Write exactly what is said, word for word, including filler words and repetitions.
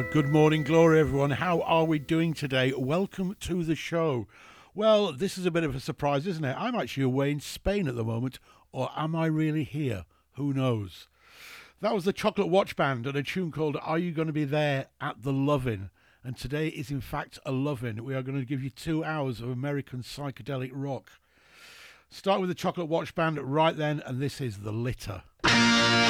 Good morning, glory, everyone. How are we doing today? Welcome to the show. Well, this is a bit of a surprise, isn't it? I'm actually away in Spain at the moment, or am I really here? Who knows? That was the Chocolate Watch Band and a tune called Are You Going to Be There at the Lovin'? And today is, in fact, a lovin'. We are going to give you two hours of American psychedelic rock. Start with the Chocolate Watch Band right then, and this is The Litter.